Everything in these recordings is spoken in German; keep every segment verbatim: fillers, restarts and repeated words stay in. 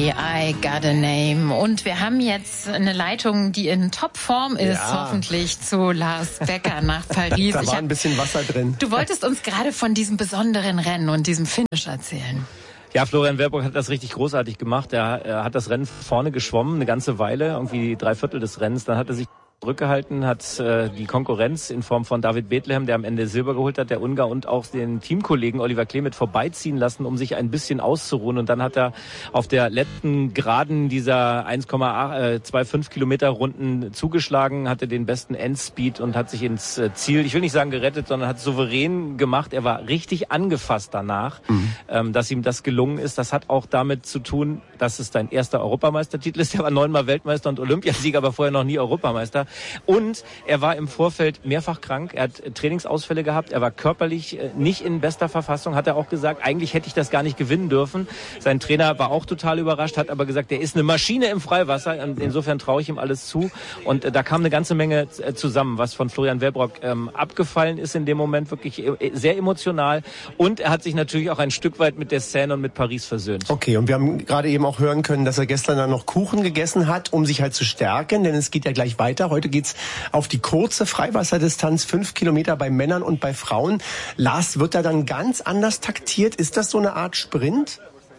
Carey, I Got a Name. Und wir haben jetzt eine Leitung, die in Topform ist, ja. hoffentlich zu Lars Becker nach Paris. Da war ein bisschen Wasser drin. Du wolltest uns gerade von diesem besonderen Rennen und diesem Finish erzählen. Ja, Florian Wellbrock hat das richtig großartig gemacht. Er, er hat das Rennen vorne geschwommen, eine ganze Weile, irgendwie drei Viertel des Rennens. Dann hat er sich zurückgehalten, hat äh, die Konkurrenz in Form von David Bethlehem, der am Ende Silber geholt hat, der Ungar, und auch den Teamkollegen Oliver Klemet vorbeiziehen lassen, um sich ein bisschen auszuruhen. Und dann hat er auf der letzten Geraden dieser eins Komma fünfundzwanzig Kilometer Runden zugeschlagen, hatte den besten Endspeed und hat sich ins Ziel, ich will nicht sagen gerettet, sondern hat souverän gemacht. Er war richtig angefasst danach, mhm. ähm, dass ihm das gelungen ist. Das hat auch damit zu tun, dass es sein erster Europameistertitel ist. Er war neunmal Weltmeister und Olympiasieger, aber vorher noch nie Europameister. Und er war im Vorfeld mehrfach krank. Er hat Trainingsausfälle gehabt. Er war körperlich nicht in bester Verfassung. Hat er auch gesagt, eigentlich hätte ich das gar nicht gewinnen dürfen. Sein Trainer war auch total überrascht, hat aber gesagt, er ist eine Maschine im Freiwasser. Insofern traue ich ihm alles zu. Und da kam eine ganze Menge zusammen, was von Florian Wellbrock ähm, abgefallen ist in dem Moment. Wirklich sehr emotional. Und er hat sich natürlich auch ein Stück weit mit der Seine und mit Paris versöhnt. Okay, und wir haben gerade eben auch hören können, dass er gestern dann noch Kuchen gegessen hat, um sich halt zu stärken. Denn es geht ja gleich weiter. Heute geht's auf die kurze Freiwasserdistanz, fünf Kilometer bei Männern und bei Frauen. Lars, wird da dann ganz anders taktiert? Ist das so eine Art Sprint?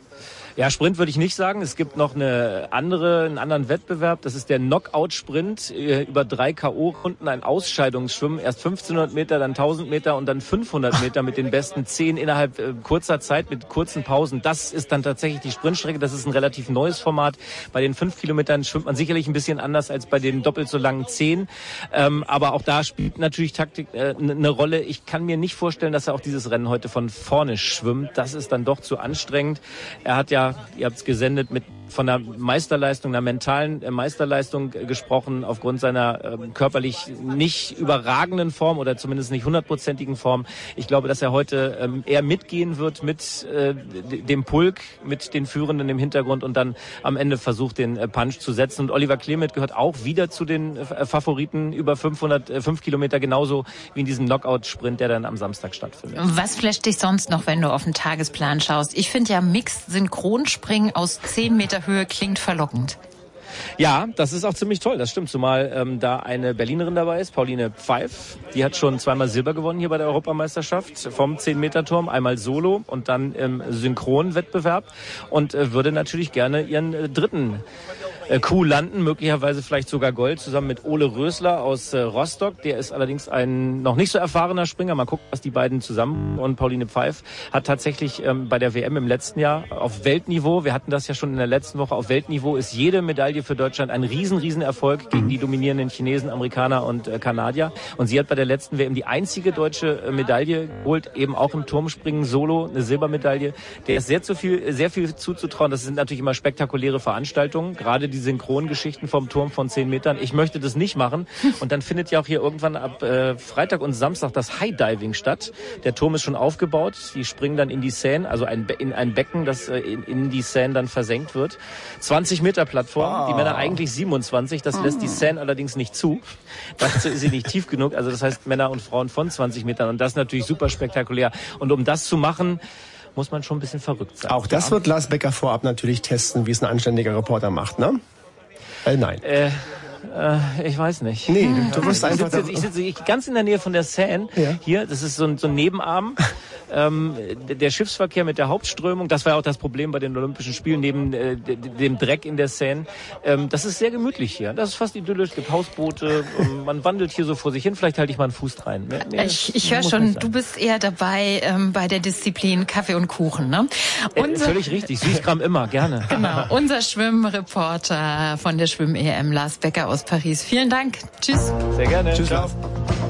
Ja, Sprint würde ich nicht sagen. Es gibt noch eine andere, einen anderen Wettbewerb. Das ist der Knockout-Sprint über drei K O-Runden, ein Ausscheidungsschwimmen. Erst fünfzehnhundert Meter, dann tausend Meter und dann fünfhundert Meter mit den besten zehn innerhalb äh, kurzer Zeit mit kurzen Pausen. Das ist dann tatsächlich die Sprintstrecke. Das ist ein relativ neues Format. Bei den fünf Kilometern schwimmt man sicherlich ein bisschen anders als bei den doppelt so langen zehn. Ähm, aber auch da spielt natürlich Taktik äh, eine Rolle. Ich kann mir nicht vorstellen, dass er auch dieses Rennen heute von vorne schwimmt. Das ist dann doch zu anstrengend. Er hat ja, ihr habt es gesendet, mit von der Meisterleistung, einer mentalen Meisterleistung gesprochen, aufgrund seiner äh, körperlich nicht überragenden Form oder zumindest nicht hundertprozentigen Form. Ich glaube, dass er heute ähm, eher mitgehen wird mit äh, dem Pulk, mit den Führenden im Hintergrund und dann am Ende versucht, den äh, Punch zu setzen. Und Oliver Klemet gehört auch wieder zu den äh, Favoriten über fünfhundert, äh, fünf Kilometer, genauso wie in diesem Knockout-Sprint, der dann am Samstag stattfindet. Was flasht dich sonst noch, wenn du auf den Tagesplan schaust? Ich finde ja Mixed-Synchronspringen aus zehn Meter Höhe klingt verlockend. Ja, das ist auch ziemlich toll, das stimmt. Zumal ähm, da eine Berlinerin dabei ist, Pauline Pfeif. Die hat schon zweimal Silber gewonnen hier bei der Europameisterschaft vom zehn Meter Turm. Einmal Solo und dann im Synchronwettbewerb. Und äh, würde natürlich gerne ihren äh, dritten äh, Coup landen, möglicherweise vielleicht sogar Gold, zusammen mit Ole Rösler aus äh, Rostock. Der ist allerdings ein noch nicht so erfahrener Springer. Mal gucken, was die beiden zusammen. Und Pauline Pfeif hat tatsächlich ähm, bei der W M im letzten Jahr auf Weltniveau, wir hatten das ja schon in der letzten Woche, auf Weltniveau ist jede Medaille für Deutschland ein riesen, riesen Erfolg gegen die dominierenden Chinesen, Amerikaner und äh, Kanadier. Und sie hat bei der letzten W M die einzige deutsche äh, Medaille geholt, eben auch im Turmspringen Solo, eine Silbermedaille. Der ist sehr zu viel, sehr viel zuzutrauen. Das sind natürlich immer spektakuläre Veranstaltungen, gerade die Synchrongeschichten vom Turm von zehn Metern. Ich möchte das nicht machen. Und dann findet ja auch hier irgendwann ab äh, Freitag und Samstag das High Diving statt. Der Turm ist schon aufgebaut. Die springen dann in die Seine, also ein Be- in ein Becken, das äh, in, in die Seine dann versenkt wird. zwanzig Meter Plattform. Die Männer eigentlich siebenundzwanzig, das lässt die Seine allerdings nicht zu. Dazu ist sie nicht tief genug. Also das heißt Männer und Frauen von zwanzig Metern. Und das ist natürlich super spektakulär. Und um das zu machen, muss man schon ein bisschen verrückt sein. Auch das ja. wird Lars Becker vorab natürlich testen, wie es ein anständiger Reporter macht, ne? Äh, nein. Äh, äh, ich weiß nicht. Nee, du, du wirst ich einfach... Sitze, ich sitze ganz in der Nähe von der Seine. Ja. Hier, das ist so ein, so ein Nebenarm. Ähm, der Schiffsverkehr mit der Hauptströmung, das war ja auch das Problem bei den Olympischen Spielen, neben äh, dem Dreck in der Seine. Ähm, das ist sehr gemütlich hier. Das ist fast idyllisch, es gibt Hausboote, man wandelt hier so vor sich hin, vielleicht halte ich mal einen Fuß rein. Mehr, mehr ich ich höre schon, du bist eher dabei ähm, bei der Disziplin Kaffee und Kuchen, ne? Unser, äh, völlig richtig, Süßkram immer, gerne. Genau, unser Schwimmreporter von der Schwimm-E M, Lars Becker aus Paris. Vielen Dank, tschüss. Sehr gerne. Tschüss, Ciao. Lars.